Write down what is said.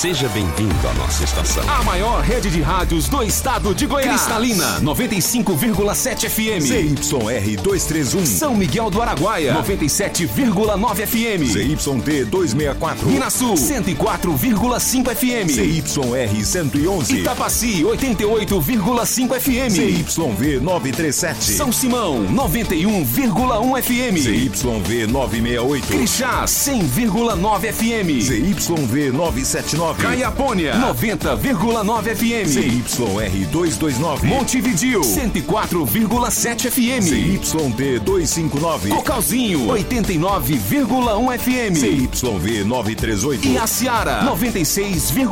Seja bem-vindo à nossa estação. A maior rede de rádios do estado de Goiás. Cristalina, 95,7 FM. ZYR 231. São Miguel do Araguaia, 97,9 FM. ZYD 264. Minasul, 104,5 FM. ZYR 111. Itapaci, 88,5 FM. ZYV 937. São Simão, 91,1 FM. ZYV 968. Crixás, 100,9 FM. ZYV 979. Caiapônia, 90,9 FM. ZYR 229. Montevidil, 104,7 FM. ZYD 259. Cocalzinho, 89,1 FM. ZYV 938. E a Seara, 96,1